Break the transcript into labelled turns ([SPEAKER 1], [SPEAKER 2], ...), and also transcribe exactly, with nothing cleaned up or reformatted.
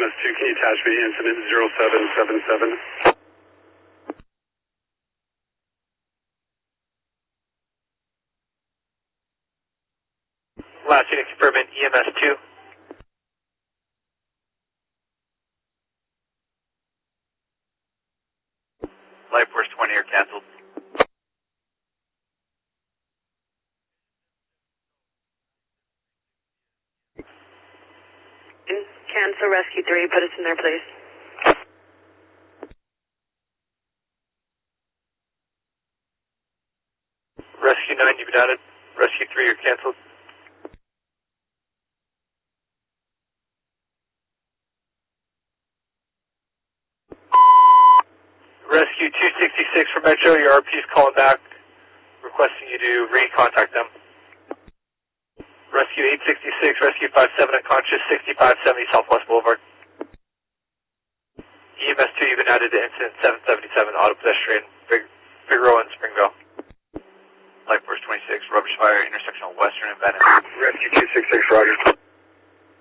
[SPEAKER 1] M S two, can you attach me incident zero seven seven seven?
[SPEAKER 2] Last unit confirming E M S two. Life Force twenty are canceled.
[SPEAKER 3] Cancel Rescue three, put us in there, please.
[SPEAKER 2] Rescue nine, you've been added. Rescue three, you're canceled. Rescue two sixty-six from Metro, your R P is calling back, requesting you to re-contact them. Rescue eight sixty-six, Rescue five seven unconscious, sixty-five seventy Southwest Boulevard. E M S two, you've been added to incident seven seventy-seven, auto pedestrian, Fig Figueroa and Springville. Life Force twenty-six, rubbish fire, intersection of Western and Bennett.
[SPEAKER 1] Rescue two sixty-six, roger.